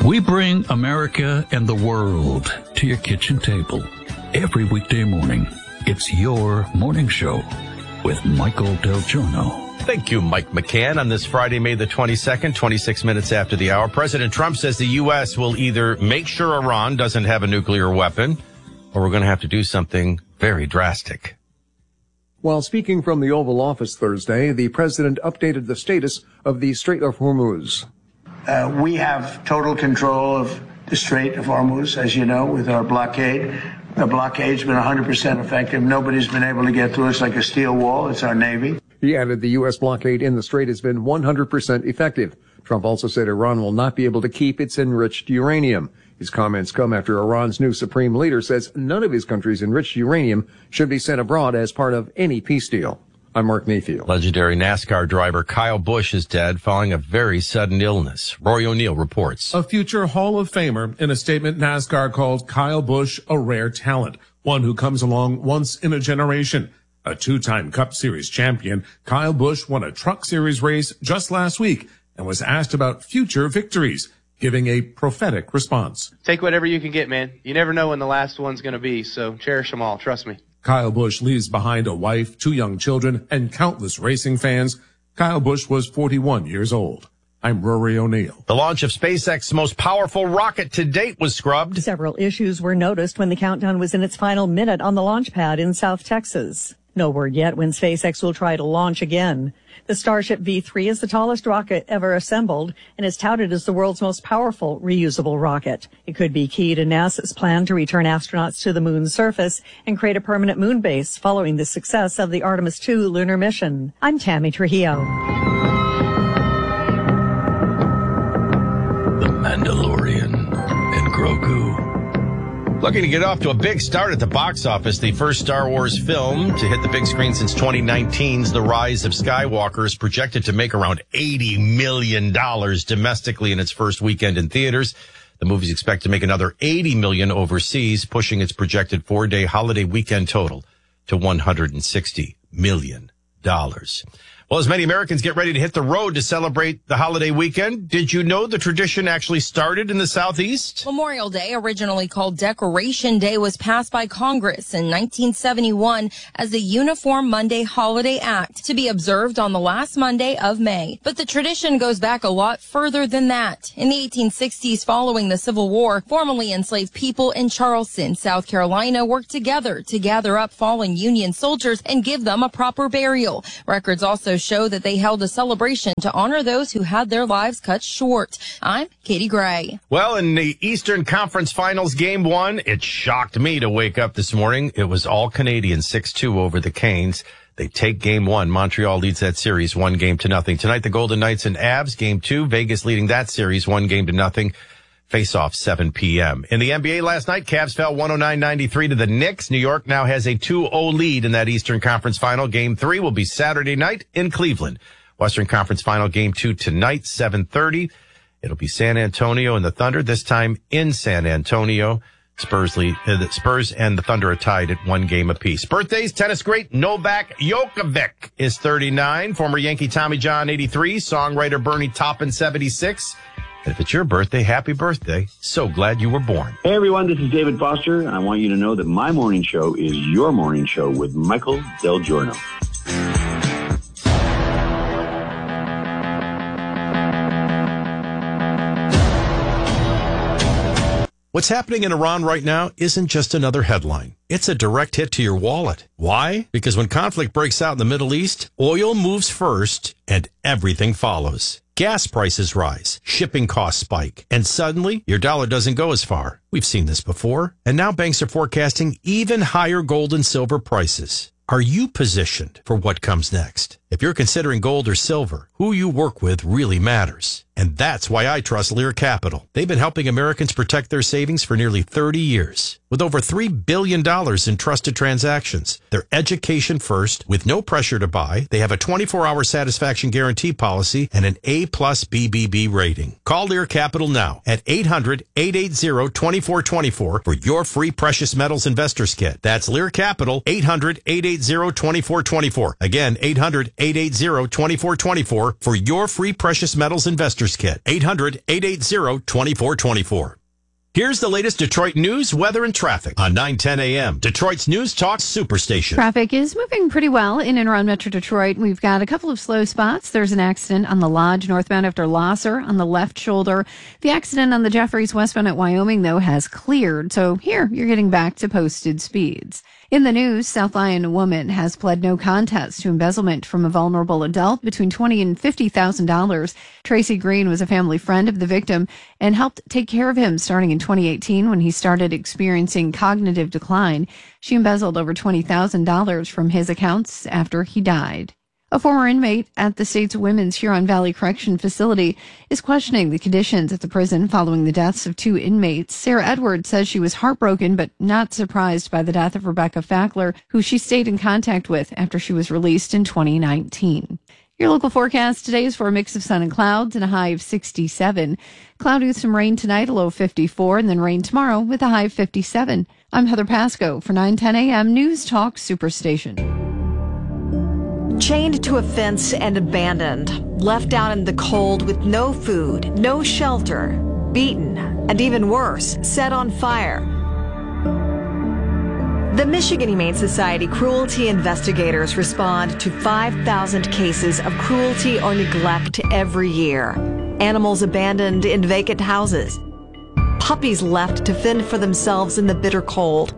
We bring America and the world to your kitchen table every weekday morning. It's your morning show with Michael Del Giorno. Thank you, Mike McCann. On this Friday, May the 22nd, 26 minutes after the hour, President Trump says the U.S. will either make sure Iran doesn't have a nuclear weapon, or we're going to have to do something very drastic. While speaking from the Oval Office Thursday, the president updated the status of the Strait of Hormuz. We have total control of the Strait of Hormuz, as you know, with our blockade. The blockade's been 100% effective. Nobody's been able to get through. It's like a steel wall. It's our Navy. He added the U.S. blockade in the strait has been 100% effective. Trump also said Iran will not be able to keep its enriched uranium. His comments come after Iran's new supreme leader says none of his country's enriched uranium should be sent abroad as part of any peace deal. I'm Mark Mayfield. Legendary NASCAR driver Kyle Busch is dead following a very sudden illness. Rory O'Neill reports. A future Hall of Famer, in a statement, NASCAR called Kyle Busch a rare talent, one who comes along once in a generation. A two-time Cup Series champion, Kyle Busch won a Truck Series race just last week and was asked about future victories, giving a prophetic response. Take whatever you can get, man. You never know when the last one's going to be, so cherish them all. Trust me. Kyle Busch leaves behind a wife, 2 young children, and countless racing fans. Kyle Busch was 41 years old. I'm Rory O'Neill. The launch of SpaceX's most powerful rocket to date was scrubbed. Several issues were noticed when the countdown was in its final minute on the launch pad in South Texas. No word yet when SpaceX will try to launch again. The Starship V3 is the tallest rocket ever assembled and is touted as the world's most powerful reusable rocket. It could be key to NASA's plan to return astronauts to the moon's surface and create a permanent moon base following the success of the Artemis II lunar mission. I'm Tammy Trujillo. The Mandalorian and Grogu. Looking to get off to a big start at the box office, the first Star Wars film to hit the big screen since 2019's The Rise of Skywalker is projected to make around $80 million domestically in its first weekend in theaters. The movie's expected to make another $80 million overseas, pushing its projected 4-day holiday weekend total to $160 million. Well, as many Americans get ready to hit the road to celebrate the holiday weekend, did you know the tradition actually started in the Southeast? Memorial Day, originally called Decoration Day, was passed by Congress in 1971 as the Uniform Monday Holiday Act to be observed on the last Monday of May. But the tradition goes back a lot further than that. In the 1860s, following the Civil War, formerly enslaved people in Charleston, South Carolina, worked together to gather up fallen Union soldiers and give them a proper burial. Records also show that they held a celebration to honor those who had their lives cut short. I'm Katie Gray. Well, in the Eastern Conference Finals Game 1, it shocked me to wake up this morning. It was all Canadian 6-2 over the Canes. They take Game 1. Montreal leads that series 1-0. Tonight, the Golden Knights and Avs, Game 2. Vegas leading that series 1-0. Face-off 7 p.m. In the NBA last night, Cavs fell 109-93 to the Knicks. New York now has a 2-0 lead in that Eastern Conference Final. Game 3 will be Saturday night in Cleveland. Western Conference Final Game 2 tonight, 7:30. It'll be San Antonio and the Thunder, this time in San Antonio. Spurs and the Thunder are tied at 1 game apiece. Birthdays, tennis great Novak Djokovic is 39. Former Yankee Tommy John, 83. Songwriter Bernie Taupin, 76. And if it's your birthday, happy birthday. So glad you were born. Hey, everyone, this is David Foster, and I want you to know that my morning show is your morning show with Michael Del Giorno. What's happening in Iran right now isn't just another headline. It's a direct hit to your wallet. Why? Because when conflict breaks out in the Middle East, oil moves first and everything follows. Gas prices rise, shipping costs spike, and suddenly your dollar doesn't go as far. We've seen this before. And now banks are forecasting even higher gold and silver prices. Are you positioned for what comes next? If you're considering gold or silver, who you work with really matters. And that's why I trust Lear Capital. They've been helping Americans protect their savings for nearly 30 years. With over $3 billion in trusted transactions, they're education first with no pressure to buy. They have a 24-hour satisfaction guarantee policy and an A+ BBB rating. Call Lear Capital now at 800-880-2424 for your free precious metals investors kit. That's Lear Capital, 800-880-2424. Again, 800-880-2424. 800-880-2424 for your free Precious Metals Investors Kit. 800-880-2424. Here's the latest Detroit news, weather, and traffic on 9:10 a.m. Detroit's News Talk Superstation. Traffic is moving pretty well in and around Metro Detroit. We've got a couple of slow spots. There's an accident on the Lodge northbound after Losser on the left shoulder. The accident on the Jeffries westbound at Wyoming, though, has cleared. So here, you're getting back to posted speeds. In the news, South Lyon woman has pled no contest to embezzlement from a vulnerable adult between $20,000 and $50,000. Tracy Green was a family friend of the victim and helped take care of him starting in 2018 when he started experiencing cognitive decline. She embezzled over $20,000 from his accounts after he died. A former inmate at the state's Women's Huron Valley Correction Facility is questioning the conditions at the prison following the deaths of 2 inmates. Sarah Edwards says she was heartbroken but not surprised by the death of Rebecca Fackler, who she stayed in contact with after she was released in 2019. Your local forecast today is for a mix of sun and clouds and a high of 67. Cloudy with some rain tonight, a low of 54, and then rain tomorrow with a high of 57. I'm Heather Pasco for 9:10 a.m. News Talk Superstation. Chained to a fence and abandoned, left out in the cold with no food, no shelter, beaten, and even worse, set on fire. The Michigan Humane Society cruelty investigators respond to 5,000 cases of cruelty or neglect every year. Animals abandoned in vacant houses. Puppies left to fend for themselves in the bitter cold.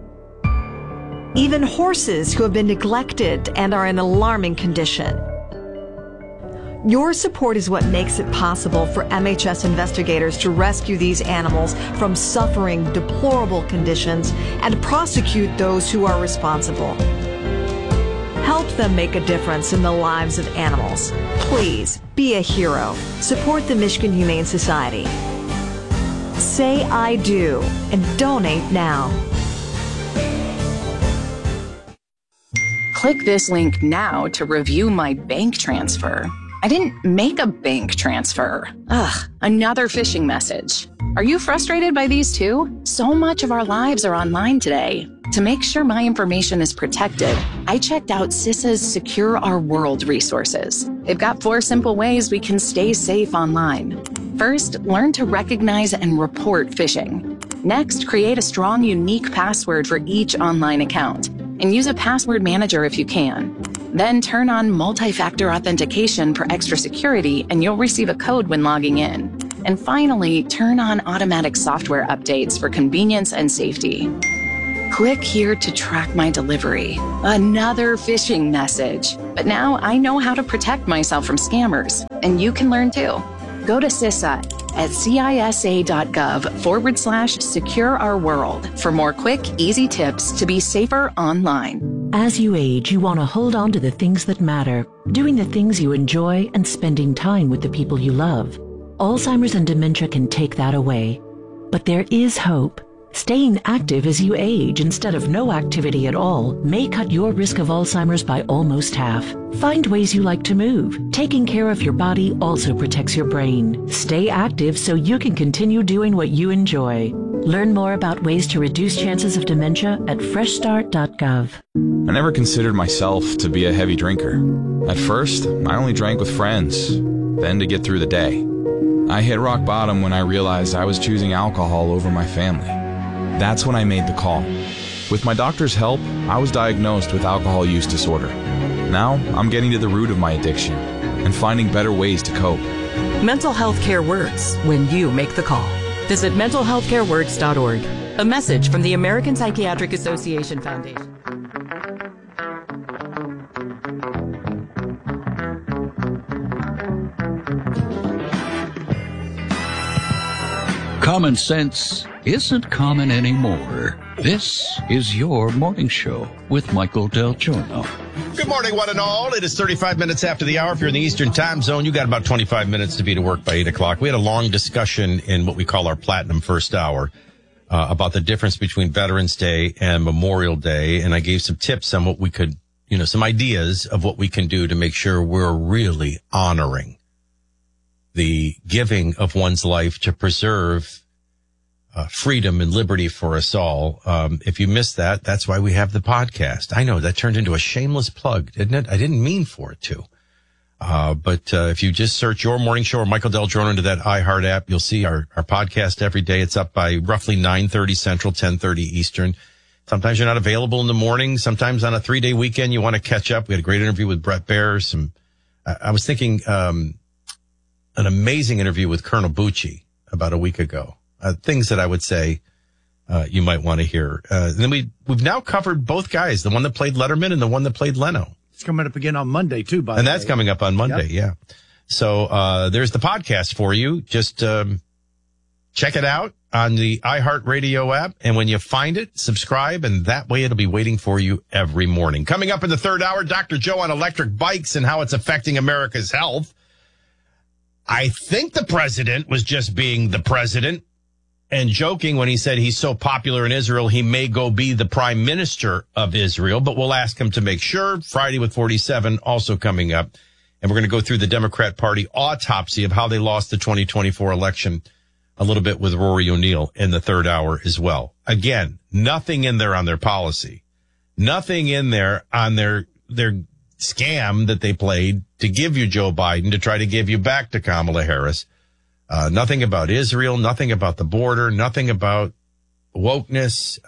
Even horses who have been neglected and are in alarming condition. Your support is what makes it possible for MHS investigators to rescue these animals from suffering deplorable conditions and prosecute those who are responsible. Help them make a difference in the lives of animals. Please be a hero. Support the Michigan Humane Society. Say I do and donate now. Click this link now to review my bank transfer. I didn't make a bank transfer. Ugh, another phishing message. Are you frustrated by these too? So much of our lives are online today. To make sure my information is protected, I checked out CISA's Secure Our World resources. They've got 4 simple ways we can stay safe online. First, learn to recognize and report phishing. Next, create a strong, unique password for each online account. And use a password manager if you can. Then turn on multi-factor authentication for extra security and you'll receive a code when logging in. And finally, turn on automatic software updates for convenience and safety. Click here to track my delivery. Another phishing message. But now I know how to protect myself from scammers. And you can learn too. Go to CISA at cisa.gov/Secure Our World for more quick, easy tips to be safer online. As you age, you want to hold on to the things that matter, doing the things you enjoy and spending time with the people you love. Alzheimer's and dementia can take that away. But there is hope. Staying active as you age instead of no activity at all may cut your risk of Alzheimer's by almost half. Find ways you like to move. Taking care of your body also protects your brain. Stay active so you can continue doing what you enjoy. Learn more about ways to reduce chances of dementia at freshstart.gov. I never considered myself to be a heavy drinker. At first, I only drank with friends, then to get through the day. I hit rock bottom when I realized I was choosing alcohol over my family. That's when I made the call. With my doctor's help, I was diagnosed with alcohol use disorder. Now, I'm getting to the root of my addiction and finding better ways to cope. Mental health care works when you make the call. Visit mentalhealthcareworks.org. A message from the American Psychiatric Association Foundation. Common sense isn't common anymore. This is your morning show with Michael Del Giorno. Good morning, one and all. It is 35 minutes after the hour. If you're in the Eastern time zone, you got about 25 minutes to be to work by 8 o'clock. We had a long discussion in what we call our Platinum First Hour about the difference between Veterans Day and Memorial Day. And I gave some tips on what we could, some ideas of what we can do to make sure we're really honoring the giving of one's life to preserve freedom and liberty for us all. If you missed that, that's why we have the podcast. I know that turned into a shameless plug, didn't it? I didn't mean for it to. But if you just search Your Morning Show or Michael Del Giorno into that iHeart app, you'll see our podcast every day. It's up by roughly 9:30 Central, 10:30 Eastern. Sometimes you're not available in the morning. Sometimes on a 3-day weekend, you want to catch up. We had a great interview with Brett Baer. I was thinking, an amazing interview with Colonel Bucci about a week ago. Things that I would say, you might want to hear. Then we've now covered both guys, the one that played Letterman and the one that played Leno. It's coming up again on Monday, too, by the way. And that's coming up on Monday, yeah. So there's the podcast for you. Just check it out on the iHeartRadio app. And when you find it, subscribe, and that way it'll be waiting for you every morning. Coming up in the third hour, Dr. Joe on electric bikes and how it's affecting America's health. I think the president was just being the president and joking when he said he's so popular in Israel, he may go be the prime minister of Israel, but we'll ask him to make sure. Friday with 47 also coming up. And we're going to go through the Democrat Party autopsy of how they lost the 2024 election a little bit with Rory O'Neill in the third hour as well. Again, nothing in there on their policy, nothing in there on their scam that they played to give you Joe Biden to try to give you back to Kamala Harris. Nothing about Israel, nothing about the border, nothing about wokeness.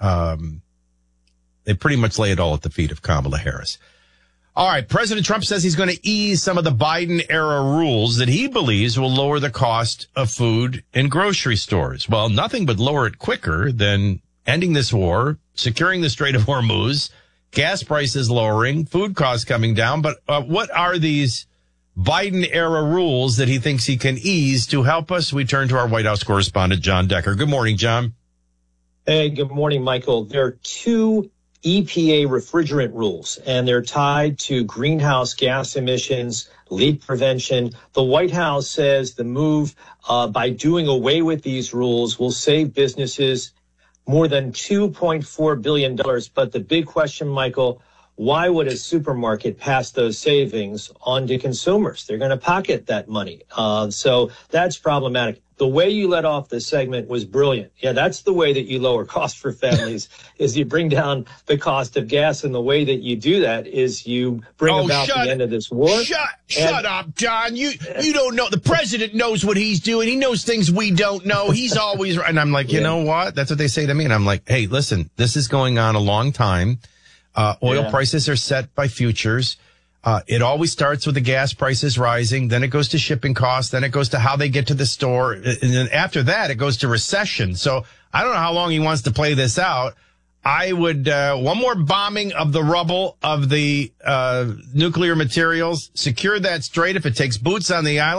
They pretty much lay it all at the feet of Kamala Harris. All right. President Trump says he's going to ease some of the Biden era rules that he believes will lower the cost of food in grocery stores. Well, nothing but lower it quicker than ending this war, securing the Strait of Hormuz, gas prices lowering, food costs coming down. But what are these Biden-era rules that he thinks he can ease? To help us, we turn to our White House correspondent, John Decker. Good morning, John. Hey, good morning, Michael. There are two EPA refrigerant rules, and they're tied to greenhouse gas emissions, leak prevention. The White House says the move by doing away with these rules will save businesses more than $2.4 billion. But the big question, Michael, why would a supermarket pass those savings on to consumers? They're going to pocket that money. So that's problematic. The way you let off the segment was brilliant. Yeah, that's the way that you lower costs for families is you bring down the cost of gas. And the way that you do that is you bring about the end of this war. Shut up, John. You don't know. The president knows what he's doing. He knows things we don't know. He's always right. And I'm like, you know what? That's what they say to me. And I'm like, hey, listen, this is going on a long time. Oil prices are set by futures. It always starts with the gas prices rising. Then it goes to shipping costs. Then it goes to how they get to the store. And then after that, it goes to recession. So I don't know how long he wants to play this out. I would, one more bombing of the rubble of the, nuclear materials, secure that strait if it takes boots on the island.